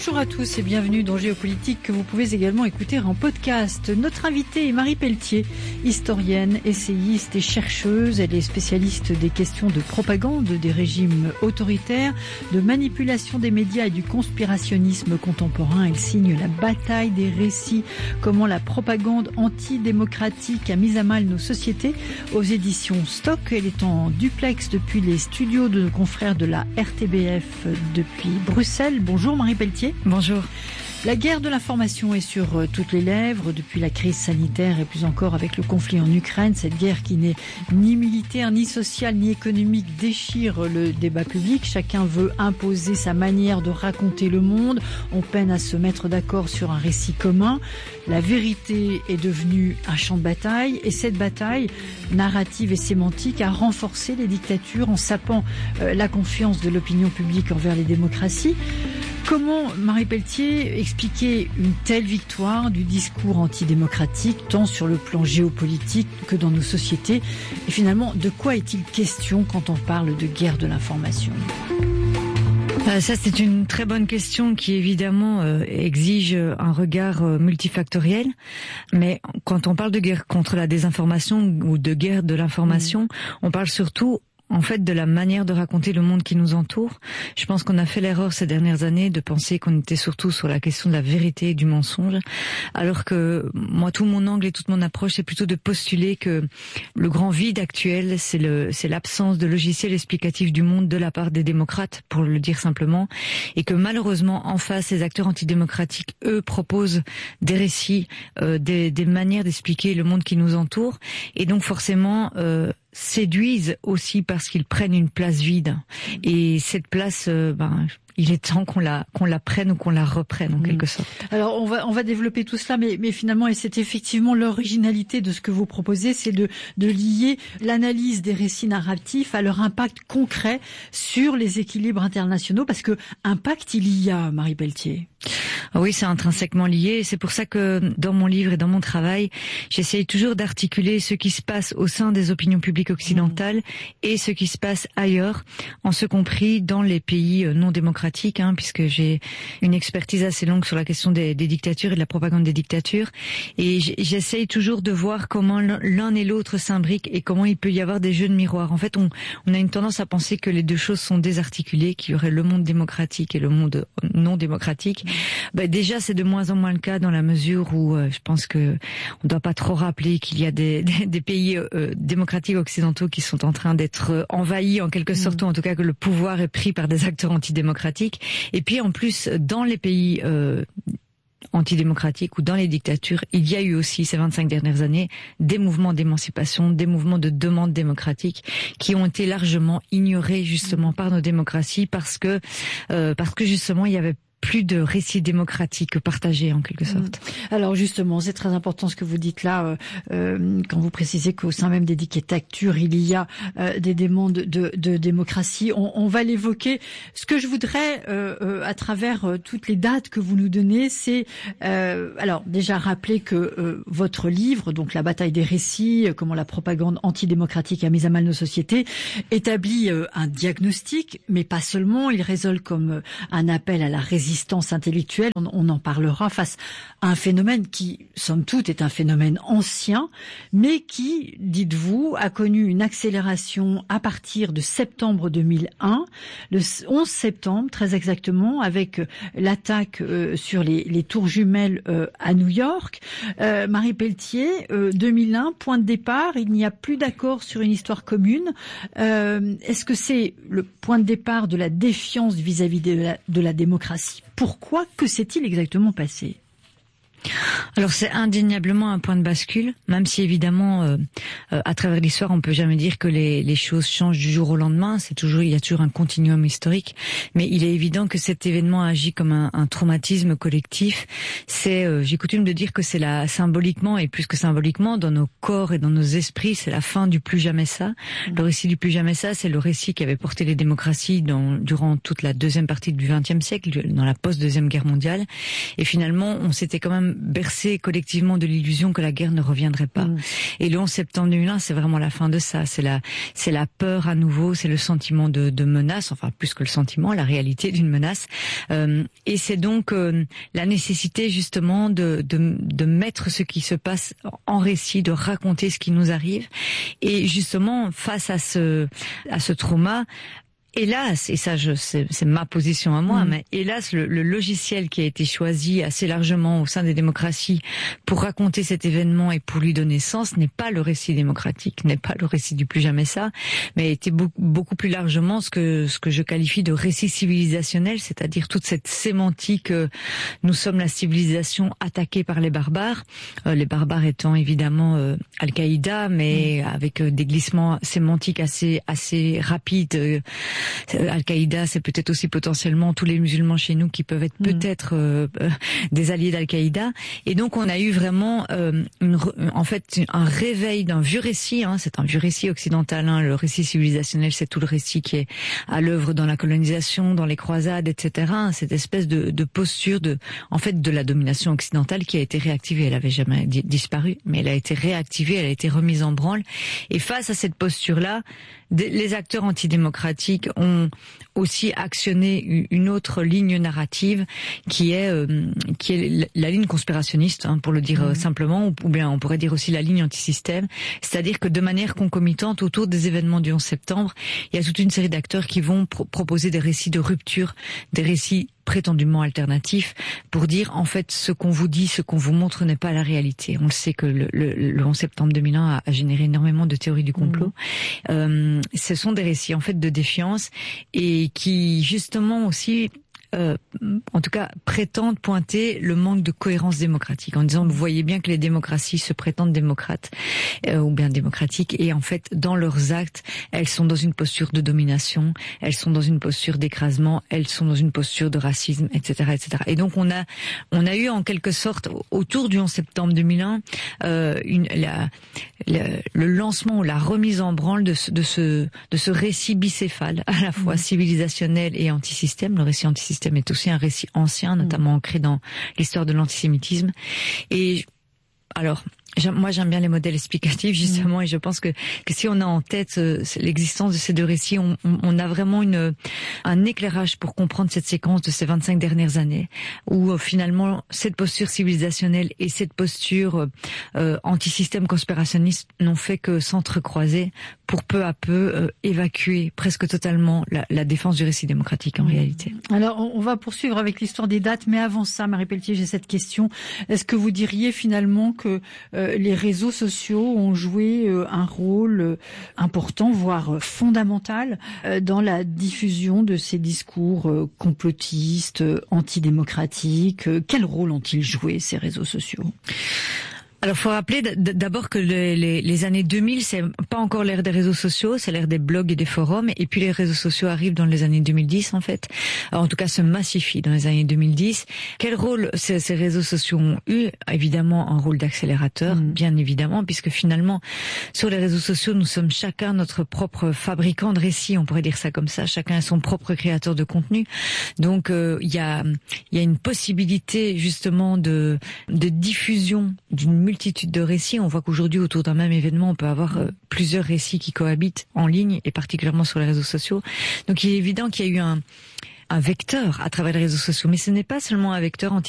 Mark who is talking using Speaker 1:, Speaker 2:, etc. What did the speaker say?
Speaker 1: Bonjour à tous et bienvenue dans Géopolitique que vous pouvez également écouter en podcast. Notre invitée est Marie Pelletier, historienne, essayiste et chercheuse. Elle est spécialiste des questions de propagande des régimes autoritaires, de manipulation des médias et du conspirationnisme contemporain. Elle signe La bataille des récits, comment la propagande antidémocratique a mis à mal nos sociétés aux éditions Stock. Elle est en duplex depuis les studios de nos confrères de la RTBF depuis Bruxelles. Bonjour Marie Pelletier.
Speaker 2: Bonjour.
Speaker 1: La guerre de l'information est sur toutes les lèvres depuis la crise sanitaire et plus encore avec le conflit en Ukraine. Cette guerre qui n'est ni militaire, ni sociale, ni économique déchire le débat public. Chacun veut imposer sa manière de raconter le monde. On peine à se mettre d'accord sur un récit commun. La vérité est devenue un champ de bataille et cette bataille narrative et sémantique a renforcé les dictatures en sapant la confiance de l'opinion publique envers les démocraties. Comment, Marie Pelletier, expliquer une telle victoire du discours antidémocratique, tant sur le plan géopolitique que dans nos sociétés? Et finalement, de quoi est-il question quand on parle de guerre de l'information ?
Speaker 2: Ça, c'est une très bonne question qui, évidemment, exige un regard multifactoriel. Mais quand on parle de guerre contre la désinformation ou de guerre de l'information, on parle surtout en fait de la manière de raconter le monde qui nous entoure. Je pense qu'on a fait l'erreur ces dernières années de penser qu'on était surtout sur la question de la vérité et du mensonge, alors que moi, tout mon angle et toute mon approche, c'est plutôt de postuler que le grand vide actuel, c'est l'absence de logiciel explicatif du monde de la part des démocrates, pour le dire simplement, et que malheureusement, en face, les acteurs antidémocratiques, eux, proposent des récits, des manières d'expliquer le monde qui nous entoure, et donc forcément séduisent aussi parce qu'ils prennent une place vide. Et cette place, il est temps qu'on la prenne ou qu'on la reprenne en quelque sorte.
Speaker 1: Alors on va développer tout cela, mais finalement, et c'est effectivement l'originalité de ce que vous proposez, c'est de lier l'analyse des récits narratifs à leur impact concret sur les équilibres internationaux, parce que impact il y a, Marie Pelletier.
Speaker 2: Oui, c'est intrinsèquement lié. C'est pour ça que dans mon livre et dans mon travail, j'essaye toujours d'articuler ce qui se passe au sein des opinions publiques occidentales et ce qui se passe ailleurs, en ce compris dans les pays non démocratiques, puisque j'ai une expertise assez longue sur la question des dictatures et de la propagande des dictatures. Et j'essaye toujours de voir comment l'un et l'autre s'imbriquent et comment il peut y avoir des jeux de miroir. En fait, on a une tendance à penser que les deux choses sont désarticulées, qu'il y aurait le monde démocratique et le monde non démocratique. Déjà, c'est de moins en moins le cas dans la mesure où je pense que on ne doit pas trop rappeler qu'il y a des pays démocratiques occidentaux qui sont en train d'être envahis en quelque sorte, ou en tout cas que le pouvoir est pris par des acteurs antidémocratiques. Et puis en plus, dans les pays antidémocratiques ou dans les dictatures, il y a eu aussi ces 25 dernières années des mouvements d'émancipation, des mouvements de demande démocratique qui ont été largement ignorés justement par nos démocraties parce que justement il y avait plus de récits démocratiques partagés en quelque sorte.
Speaker 1: Alors justement, c'est très important ce que vous dites là, quand vous précisez qu'au sein même des dictatures, il y a des demandes de démocratie. On va l'évoquer. Ce que je voudrais, à travers toutes les dates que vous nous donnez, c'est alors déjà rappeler que votre livre, donc La bataille des récits, comment la propagande antidémocratique a mis à mal nos sociétés, établit un diagnostic, mais pas seulement. Il résonne comme un appel à la résistance intellectuelle. On en parlera face à un phénomène qui, somme toute, est un phénomène ancien, mais qui, dites-vous, a connu une accélération à partir de septembre 2001, le 11 septembre, très exactement, avec l'attaque sur les tours jumelles à New York. Marie Pelletier, 2001, point de départ, il n'y a plus d'accord sur une histoire commune. Est-ce que c'est le point de départ de la défiance vis-à-vis de la démocratie? Pourquoi? Que s'est-il exactement passé?
Speaker 2: Alors c'est indéniablement un point de bascule, même si évidemment à travers l'histoire on peut jamais dire que les choses changent du jour au lendemain. Il y a toujours un continuum historique, mais il est évident que cet événement agit comme un traumatisme collectif. J'ai coutume de dire que c'est symboliquement et plus que symboliquement dans nos corps et dans nos esprits, c'est la fin du plus jamais ça. Le récit du plus jamais ça, c'est le récit qui avait porté les démocraties durant toute la deuxième partie du XXe siècle, dans la post-deuxième guerre mondiale. Et finalement, on s'était quand même bercés collectivement de l'illusion que la guerre ne reviendrait pas. Et le 11 septembre 2001, c'est vraiment la fin de ça. C'est la peur à nouveau, c'est le sentiment de menace, enfin plus que le sentiment, la réalité d'une menace. Et c'est donc la nécessité justement de mettre ce qui se passe en récit, de raconter ce qui nous arrive. Et justement, face à ce trauma, hélas, et ça c'est ma position à moi, mais hélas le logiciel qui a été choisi assez largement au sein des démocraties pour raconter cet événement et pour lui donner sens n'est pas le récit démocratique, n'est pas le récit du plus jamais ça, mais a été beaucoup plus largement ce que je qualifie de récit civilisationnel, c'est-à-dire toute cette sémantique nous sommes la civilisation attaquée par les barbares étant évidemment Al-Qaïda, mais avec des glissements sémantiques assez rapides. Al-Qaïda, c'est peut-être aussi potentiellement tous les musulmans chez nous qui peuvent être peut-être des alliés d'Al-Qaïda. Et donc on a eu vraiment en fait un réveil d'un vieux récit. C'est un vieux récit occidental. Le récit civilisationnel, c'est tout le récit qui est à l'œuvre dans la colonisation, dans les croisades, etc. Cette espèce de posture de la domination occidentale qui a été réactivée. Elle avait jamais disparu, mais elle a été réactivée, elle a été remise en branle. Et face à cette posture-là, les acteurs antidémocratiques ont aussi actionné une autre ligne narrative qui est la ligne conspirationniste, pour le dire simplement, ou bien on pourrait dire aussi la ligne antisystème. C'est-à-dire que de manière concomitante, autour des événements du 11 septembre, il y a toute une série d'acteurs qui vont proposer des récits de rupture, des récits prétendument alternatifs, pour dire en fait ce qu'on vous dit, ce qu'on vous montre n'est pas la réalité. On le sait que le 11 septembre 2001 a généré énormément de théories du complot. Ce sont des récits en fait de défiance et qui justement aussi en tout cas prétendent pointer le manque de cohérence démocratique en disant vous voyez bien que les démocraties se prétendent démocrates ou bien démocratiques et en fait dans leurs actes elles sont dans une posture de domination, elles sont dans une posture d'écrasement, elles sont dans une posture de racisme, etc., etc. Et donc on a eu en quelque sorte autour du 11 septembre 2001 le lancement ou la remise en branle de ce récit bicéphale à la fois civilisationnel et antisystème. Le récit antisystème est aussi un récit ancien, notamment ancré dans l'histoire de l'antisémitisme. Et alors, moi j'aime bien les modèles explicatifs justement et je pense que si on a en tête l'existence de ces deux récits, on a vraiment un éclairage pour comprendre cette séquence de ces 25 dernières années où finalement cette posture civilisationnelle et cette posture anti-système conspirationniste n'ont fait que s'entrecroiser pour peu à peu évacuer presque totalement la défense du récit démocratique en réalité.
Speaker 1: Alors on va poursuivre avec l'histoire des dates, mais avant ça, Marie Pelletier, j'ai cette question. Est-ce que vous diriez finalement que les réseaux sociaux ont joué un rôle important, voire fondamental, dans la diffusion de ces discours complotistes, antidémocratiques? Quel rôle ont-ils joué, ces réseaux sociaux ?
Speaker 2: Alors, faut rappeler d'abord que les années 2000, c'est pas encore l'ère des réseaux sociaux, c'est l'ère des blogs et des forums, et puis les réseaux sociaux arrivent dans les années 2010, en fait. Alors, en tout cas, se massifient dans les années 2010. Quel rôle ces réseaux sociaux ont eu? Évidemment, un rôle d'accélérateur, bien évidemment, puisque finalement, sur les réseaux sociaux, nous sommes chacun notre propre fabricant de récits, on pourrait dire ça comme ça. Chacun est son propre créateur de contenu. Donc, il y a une possibilité, justement, de diffusion d'une multitude de récits. On voit qu'aujourd'hui, autour d'un même événement, on peut avoir plusieurs récits qui cohabitent en ligne et particulièrement sur les réseaux sociaux. Donc, il est évident qu'il y a eu un vecteur à travers les réseaux sociaux. Mais ce n'est pas seulement un vecteur